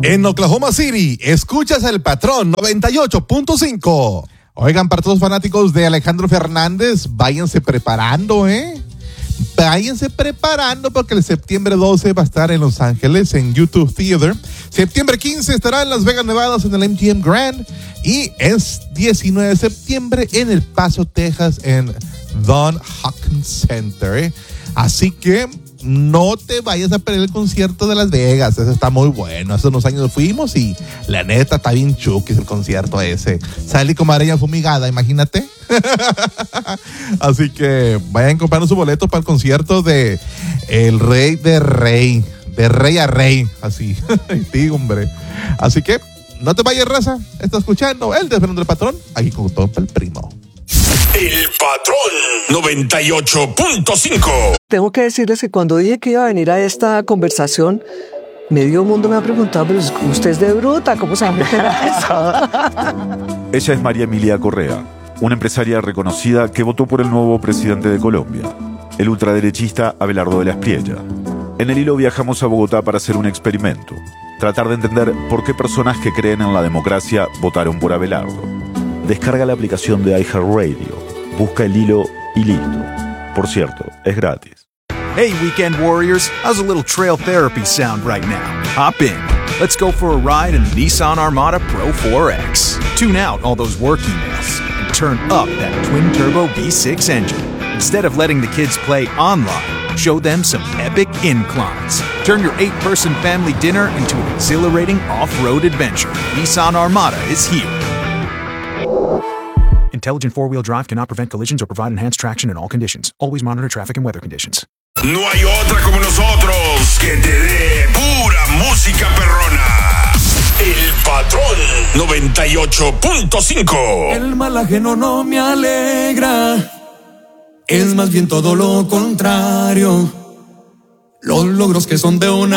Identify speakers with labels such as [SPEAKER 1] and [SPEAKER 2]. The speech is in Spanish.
[SPEAKER 1] En Oklahoma City, escuchas El Patrón 98.5. Oigan, para todos los fanáticos de Alejandro Fernández, váyanse preparando, Váyanse preparando porque el septiembre 12 va a estar en Los Ángeles, en YouTube Theater. Septiembre 15 estará en Las Vegas, Nevada, en el MGM Grand. Y es 19 de septiembre en El Paso, Texas, en Don Hawkins Center. Así que no te vayas a perder el concierto de Las Vegas. Ese está muy bueno. Hace unos años fuimos y la neta está bien chuquis el concierto ese. Salí como arena fumigada, imagínate. Así que vayan comprando su boleto para el concierto de El Rey de Rey. De rey a rey. Así. Sí, hombre. Así que no te vayas, raza. Está escuchando el Desvelando del Patrón. Aquí con todo el primo.
[SPEAKER 2] El Patrón 98.5.
[SPEAKER 3] Tengo que decirles que cuando dije que iba a venir a esta conversación, medio mundo me ha preguntado, pero usted es de bruta, ¿cómo se llama eso?
[SPEAKER 4] Ella es María Emilia Correa, una empresaria reconocida que votó por el nuevo presidente de Colombia, el ultraderechista Abelardo de la Espriella. En el hilo viajamos a Bogotá para hacer un experimento, tratar de entender por qué personas que creen en la democracia votaron por Abelardo. Descarga la aplicación de iHeartRadio, busca el hilo y listo. Por cierto, es gratis.
[SPEAKER 5] Hey, weekend warriors, how's a little trail therapy sound right now? Hop in. Let's go for a ride in the Nissan Armada Pro 4X. Tune out all those work emails and turn up that twin-turbo V6 engine. Instead of letting the kids play online, show them some epic inclines. Turn your 8-person family dinner into an exhilarating off-road adventure. Nissan Armada is here. Intelligent four-wheel drive cannot prevent collisions or provide enhanced traction in all conditions. Always monitor traffic and weather conditions.
[SPEAKER 2] No hay otra como nosotros que te dé pura música perrona. El Patrón 98.5.
[SPEAKER 6] El mal ajeno no me alegra. Es más bien todo lo contrario. Los logros que son de una